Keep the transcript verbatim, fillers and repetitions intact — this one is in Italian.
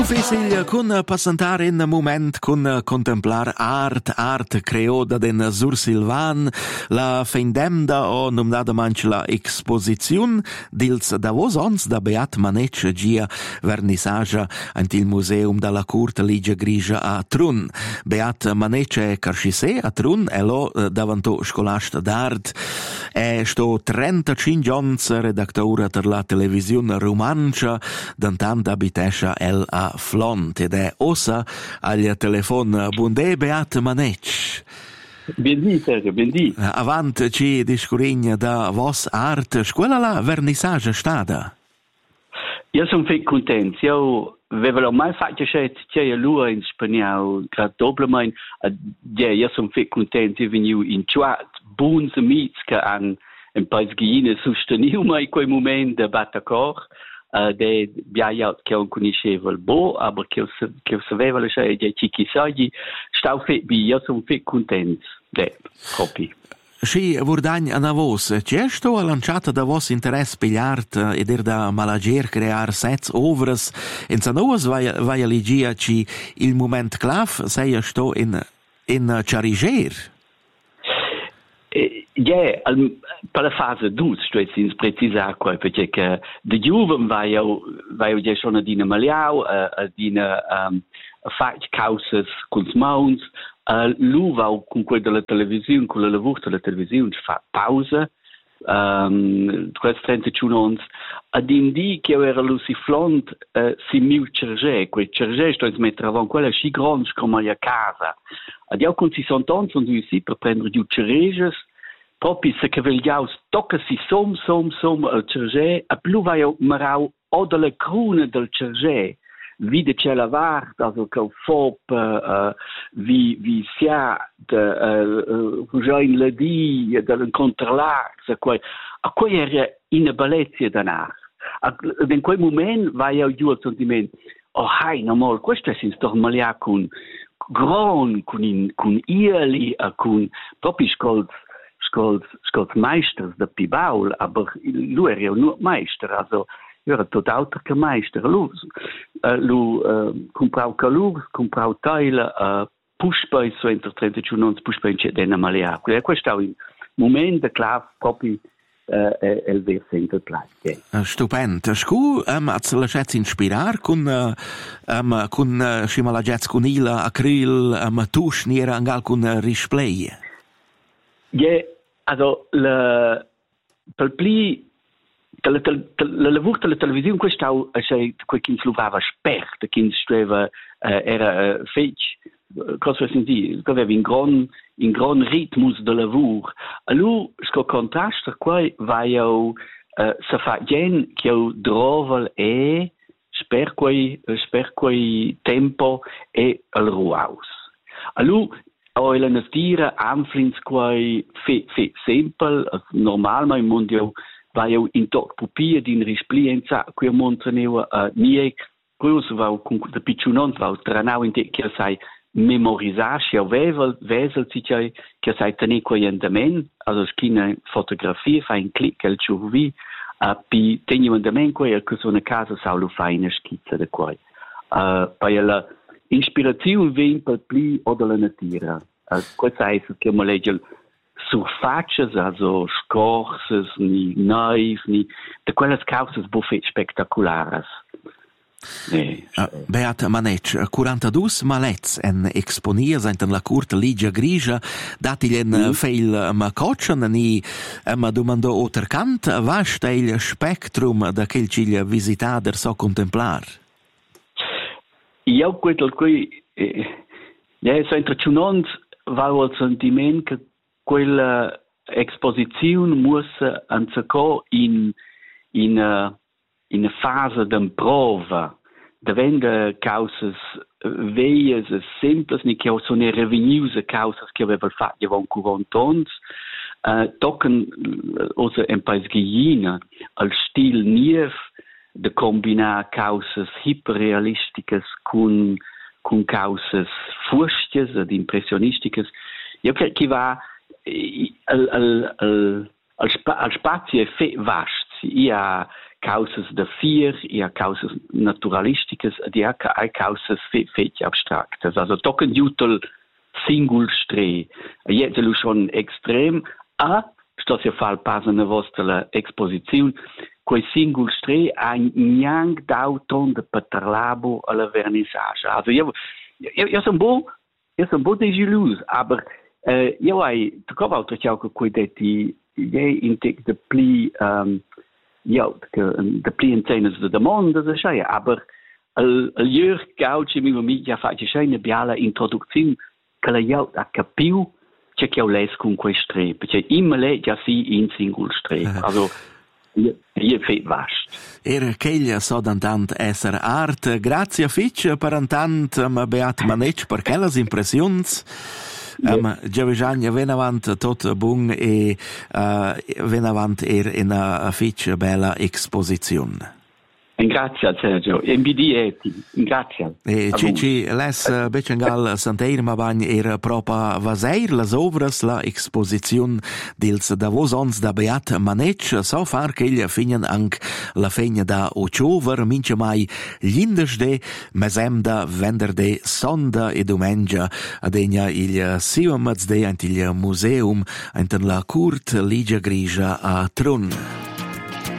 Difficile con passare in moment con contemplar art, art creo da den Sur Silvan, la feindemda o nomnada manch la exposizione dils Davos ons da Beat Manetsch gia vernissage ant il museum dalla Curta Ligia Grigia a Trun. Beat Manetsch è carcissé a Trun e lo davanto scolast d'art e sto trentacinque ons redactora per la televisione romancia d'antant abitescia el a Flont ed è ossa agli telefon. Bundè Beat Manetsch. Bendì Sergio, bendì. Avant ci discurigna da vos art, scuola la vernissage stada. Io sono fet content, io avevo mai fatto c'è c'è lua in spagnolo, che doblemente, io sono fet content, io venivo in chat, buons amici che hanno un paese ghiine sostenuto mai quel momento da battacor. Uh, de biaia che non conoscevo il bo, ma che che sapeva le cose di chi sai, stavo fet bi, io sono fet contento, de, copy. Sì, vurdagn a navos, c'è sto a lanciata da vos interesse per l'art ed er da malager crear sets ovres, in sanoas vai vai a ligia ci il moment clav sei sto in in chariger. Ja, per la fase due, sto in precisare qua, perché che de giovem vai io vai io già a dina maliau, a dina um, fac causas con mauns, lu va con quella della televisione, con la lavoro della televisione, fa pausa, um, questi trentacinque ons, ad indi che era lu si flont, uh, si miu cerge, quel cerge sto in mettere avanti quella si grande come a casa. Ad io con si sono tons sono sì per prendere giù cereges, proprio se che vogliamo tocca si som som som al cerge, a più vai a marau o delle crune del cerge, vide c'è la var, also che fop uh, vi vi sia de uh, uh, in le di del controllare, a quei a quei era in bellezza danach. In quel momento vai a giù al sentimento, oh hai normal, questo è sin stormalia con Gron, con in con ieli, con proprio scol scol scol meisters da Pibaul, aber lui era nur meister, also era tot altro che meister. Lui uh, lui uh, comprau calur, comprau teile, uh, puspa in so entro trentacinque non puspa in c'è dena malea. Quindi questo è un momento clav proprio Uh, è il versante plastico. Stupendo. Scu um, az la jets inspirar con uh, um, con uh, scima la jets con il acril um, tusch nera angal con uh, risplay. Ja, also la per pli la lavoro della televisione questo è quel che influava spert, che stava era uh, fece cosa senti, che aveva un gran in gran ritmus de lavoro. Allora, sco contrasto qua va io uh, se fa gen che io drovel e sper quei sper quei tempo e al ruaus. Allora, ho la natira amflins quei fe fe simple normal in mondio va io in tot pupia din risplienza qui montraneu uh, nie cruis va con de picciunon va tranau in te che sai memorisarsi o vevel vesel si che che sai tenere qua andamen, also schina fotografie fa in click el chuvi a pi tenio andamen qua che sono casa saulo fa in schizza de qua. Uh, per la ispirazione vem per pli o della natura. Uh, questo è che mo legge surfaces, also scorses, ni knives, ni de quelles causas buffet spectaculares. Eh, uh, Beat Manetsch, quarantadue malets en exponies en la Curta Ligia Grigia, datiglen mm. feil ma coccian ni ma domando otercant, vast il spectrum da quel ciglia visitader so contemplar. Io quello qui eh, ja so intrecciunons va il sentiment che quella exposizione muss anzaco in in uh, in fase de prova, devendo causas veias e simples, ni che sono revenues causas che aveva fatto di von quarantons, uh, tocken also un paese ghiina al stil nief de combinar causas hiperrealisticas con con causas fustias ed impressionisticas. Io credo che va al al al al spazio è fe vast. Ia causas da fier, e a causas naturalisticas, e a, a causas fe, fece abstractas. Also tocken jutel singul stre. E jetzt è schon extrem, a, sto si fa il passo nella vostra exposizione, quei singul stre ha niang d'auton de paterlabo alla vernissage. Also io, io, io sono bo, io sono bo desilus, aber uh, io hai, tu cova altro ciao che quei detti, je in tek de pli, um, ja, de pli in tenes de monde, das sei, aber il jur gauci mi mi ja fa c'è una biala introduzione che la io ha capiu c'è che io les con quei stre, perché immele già si in singul stre. Also io fe vast. Er cheglia so dantant esser art, grazie fitch per antant ma beat manec per quellas impressions. Um, Giavejagna ven avant tot bung e uh, ven avant er in a fitch bella exposizione. Grazie Sergio, in B D eti, grazie. E Cici, les becengal santeir ma bagn er propa vaseir las ovras la exposizion dils davos ons da Beat Manec, so far che gli finen anc la fegna da Ociover, mince mai glindesde, mesem da venderde sonda e domengia, adegna il siumazde ant il museum ant la curt ligia grigia a Trun.